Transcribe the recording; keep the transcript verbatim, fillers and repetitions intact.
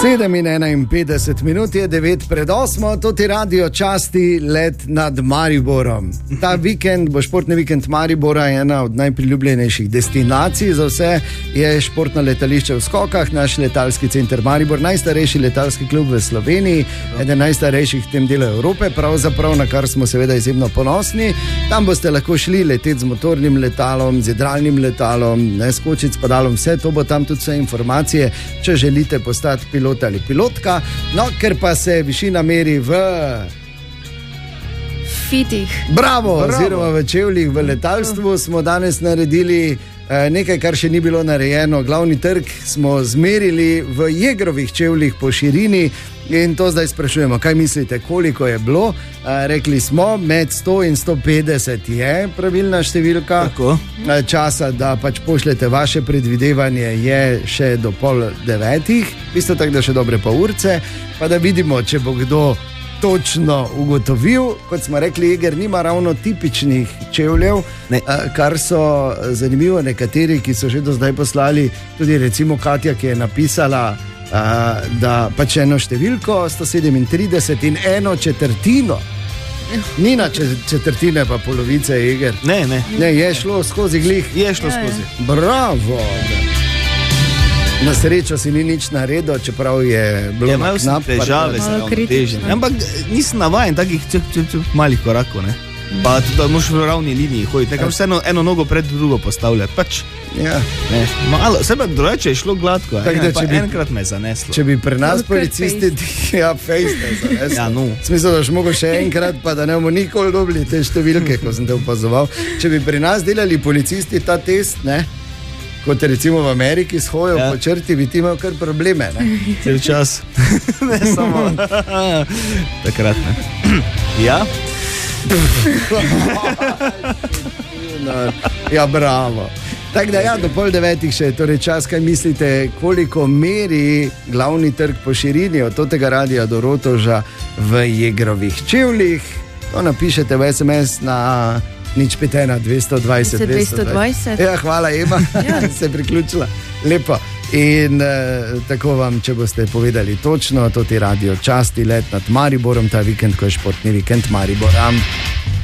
sedem in enainpetdeset minut je devet pred osmo, to ti radio časti let nad Mariborom. Ta vikend bo športni vikend Maribora, ena od najpriljubljenejših destinacij za vse je športno letališče v Skokah, naš letalski center Maribor, najstarejši letalski klub v Sloveniji, eden najstarejših v tem delu Evrope, pravzaprav na kar smo seveda izjemno ponosni. Tam boste lahko šli leteti z motornim letalom, z jadralnim letalom, ne skočiti s padalom, vse to bo tam, tudi vse informacije, če želite postati pilot ali pilotka, no, ker pa se višina meri v fitih. Bravo, Bravo. Oziroma v čevljih v letalstvu smo danes naredili eh, nekaj, kar še ni bilo narejeno. Glavni trg smo zmerili v jegrovih čevljih po širini in to zdaj sprašujemo, kaj mislite, koliko je bilo. Eh, rekli smo, med sto in sto petdeset je pravilna številka. Tako. Eh, časa, da pač pošljete vaše predvidevanje, je še do pol devetih, isto tako, da še dobre pol urce, pa da vidimo, če bo kdo točno ugotovil. Kot smo rekli, Eger nima ravno tipičnih čevljev, ne. Kar so zanimivo nekateri, ki so že do zdaj poslali, tudi recimo Katja, ki je napisala, da pač eno številko sto sedemintrideset in eno četrtino. Ni na četrtine pa polovice, Eger. Ne, ne. Ne, je šlo skozi glih. Je šlo skozi. Bravo. Na srečo si ni nič naredil, čeprav je bilo na knap. Težave se ravnotežje. Ampak nisem navajen takih čup, čup, čup, malih korakov, ne? Pa tudi da moš v ravni liniji hoditi, nekaj vse eno, eno nogo pred drugo postavljati, pač. Ja. Ne, malo, sebe drugače je šlo gladko, tak, da, pa bi, enkrat me je zaneslo. Če bi pri nas policisti, ja, face me zaneslo. Ja, no. Smisel, da še mogo še enkrat, pa da ne bomo nikoli dobili te številke, ko sem te opazoval. Če bi pri nas delali policisti ta test, ne? Kot recimo v Ameriki shojo ja. Po črti, bi ti imel kar probleme, ne? Cel čas. Ne samo. Takrat, ne. Ja? Ja, bravo. Tako da ja, do pol devetih še je torej čas, kaj mislite, koliko meri glavni trg po širini od tega radia do Rotovža v jegrovih čevljih. To napišete v es em es na nič pet ena dvesto dvajset dvesto dvajset. Ja, hvala Ema, ja. Se je priključila. Lepo. In uh, tako vam, če boste povedali točno, to ti radio časti let nad Mariborom, ta vikend, ko je športni vikend Maribora.